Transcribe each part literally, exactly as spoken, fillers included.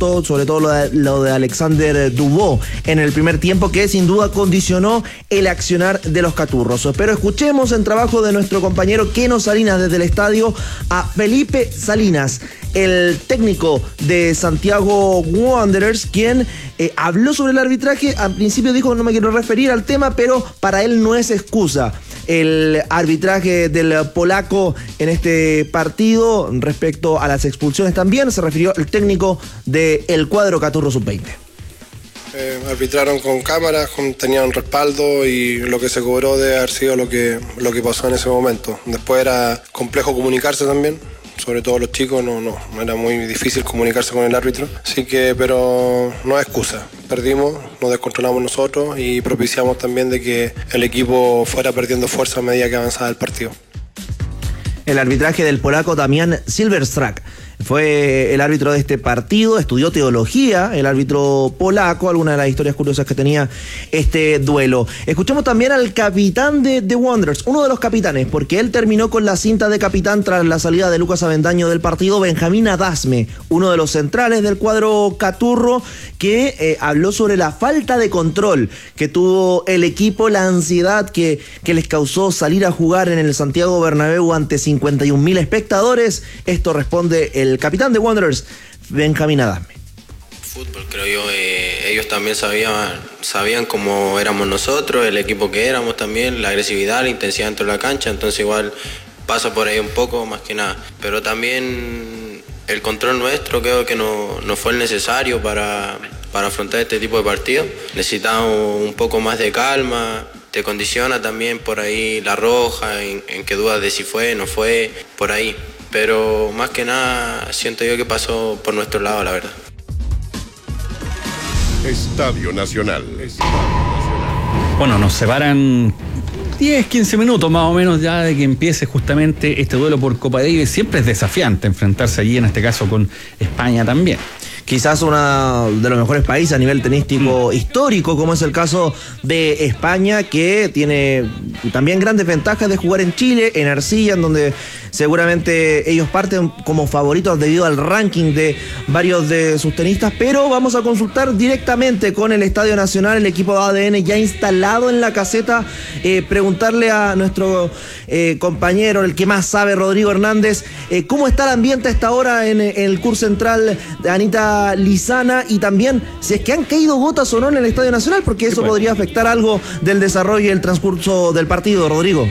minutos, sobre todo lo de, lo de Alexander Dubó en el primer tiempo, que sin duda condicionó el accionar de los caturros. Pero escuchemos en trabajo de nuestro compañero Keno Salinas desde el estadio a Felipe Salinas, el técnico de Santiago Wanderers, quien eh, habló sobre el arbitraje. Al principio dijo: no me quiero referir al tema, pero para él no es excusa el arbitraje del polaco en este partido. Respecto a las expulsiones también se refirió el técnico del cuadro Caturro sub veinte. Eh, arbitraron con cámaras, con, tenían respaldo, y lo que se cobró debe haber sido lo que, lo que pasó en ese momento. Después era complejo comunicarse también, sobre todo los chicos, no, no, era muy difícil comunicarse con el árbitro. Así que, pero no es excusa. Perdimos, nos descontrolamos nosotros y propiciamos también de que el equipo fuera perdiendo fuerza a medida que avanzaba el partido. El arbitraje del polaco Damian Silverstrak fue el árbitro de este partido. Estudió teología el árbitro polaco, alguna de las historias curiosas que tenía este duelo. Escuchamos también al capitán de The Wanderers, uno de los capitanes, porque él terminó con la cinta de capitán tras la salida de Lucas Avendaño del partido, Benjamín Adasme, uno de los centrales del cuadro Caturro, que eh, habló sobre la falta de control que tuvo el equipo, la ansiedad que, que les causó salir a jugar en el Santiago Bernabéu ante cincuenta y un mil espectadores. Esto responde el El capitán de Wanderers, Benjamín Adasme. Fútbol, creo yo, eh, ellos también sabían, sabían cómo éramos nosotros, el equipo que éramos también, la agresividad, la intensidad dentro de la cancha, entonces igual pasa por ahí un poco, más que nada. Pero también el control nuestro creo que no, no fue el necesario para, para afrontar este tipo de partidos. Necesitamos un poco más de calma. Te condiciona también por ahí la roja, en, en que dudas de si fue, no fue, por ahí. Pero más que nada siento yo que pasó por nuestro lado, la verdad. Estadio Nacional. Bueno, nos separan diez, quince minutos más o menos ya de que empiece justamente este duelo por Copa Davis. Siempre es desafiante enfrentarse allí, en este caso con España también. Quizás uno de los mejores países a nivel tenístico mm. histórico, como es el caso de España, que tiene también grandes ventajas de jugar en Chile, en Arcilla, en donde seguramente ellos parten como favoritos debido al ranking de varios de sus tenistas. Pero vamos a consultar directamente con el Estadio Nacional, el equipo de A D N ya instalado en la caseta, eh, preguntarle a nuestro eh, compañero, el que más sabe, Rodrigo Hernández, eh, cómo está el ambiente a esta hora en, en el Curso Central de Anita Lizana, y también si es que han caído gotas o no en el Estadio Nacional, porque eso podría afectar algo del desarrollo y el transcurso del partido. Rodrigo.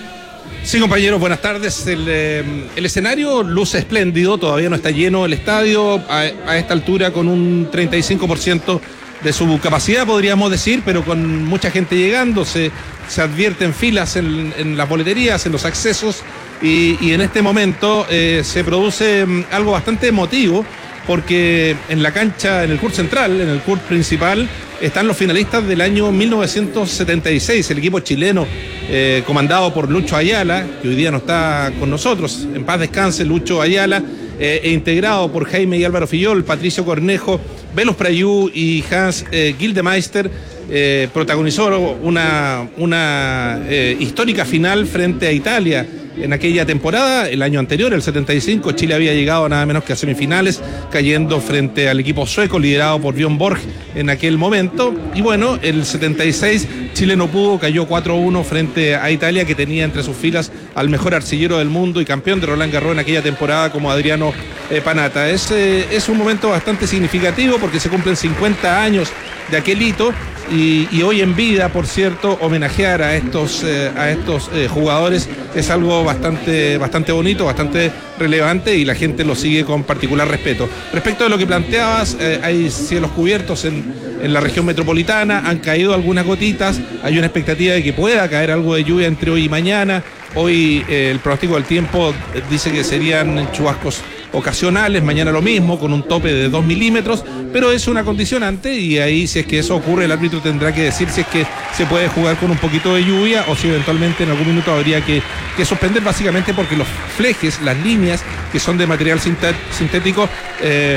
Sí, compañeros, buenas tardes. El, eh, el escenario luce espléndido, todavía no está lleno el estadio a, a esta altura, con un treinta y cinco por ciento de su capacidad, podríamos decir, pero con mucha gente llegando. Se, se advierten filas en, en las boleterías, en los accesos, y, y en este momento eh, se produce um, algo bastante emotivo, porque en la cancha, en el court central, en el court principal, están los finalistas del año mil novecientos setenta y seis, el equipo chileno eh, comandado por Lucho Ayala, que hoy día no está con nosotros, en paz descanse Lucho Ayala, eh, e integrado por Jaime y Álvaro Fillol, Patricio Cornejo, Velos Prayú y Hans eh, Gildemeister. Eh, protagonizó una, una eh, histórica final frente a Italia en aquella temporada. El año anterior, el setenta y cinco, Chile había llegado nada menos que a semifinales, cayendo frente al equipo sueco liderado por Björn Borg en aquel momento. Y bueno, el setenta y seis Chile no pudo, cayó cuatro a uno frente a Italia, que tenía entre sus filas al mejor arcillero del mundo y campeón de Roland Garros en aquella temporada como Adriano eh, Panata. Es, eh, es un momento bastante significativo porque se cumplen cincuenta años de aquel hito. Y, y hoy en vida, por cierto, homenajear a estos, eh, a estos eh, jugadores es algo bastante, bastante bonito, bastante relevante, y la gente lo sigue con particular respeto. Respecto de lo que planteabas, eh, hay cielos cubiertos en, en la región metropolitana, han caído algunas gotitas, hay una expectativa de que pueda caer algo de lluvia entre hoy y mañana. Hoy eh, el pronóstico del tiempo dice que serían chubascos ocasionales, mañana lo mismo, con un tope de dos milímetros, pero es una condicionante, y ahí, si es que eso ocurre, el árbitro tendrá que decir si es que se puede jugar con un poquito de lluvia o si eventualmente en algún minuto habría que, que suspender, básicamente porque los flejes, las líneas que son de material sintético, eh,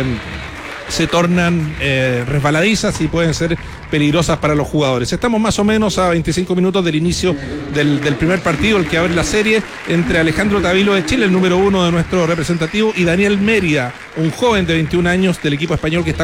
se tornan eh, resbaladizas y pueden ser peligrosas para los jugadores. Estamos más o menos a veinticinco minutos del inicio del, del primer partido, el que abre la serie entre Alejandro Tavilo de Chile, el número uno de nuestro representativo, y Daniel Mérida, un joven de veintiún años del equipo español que está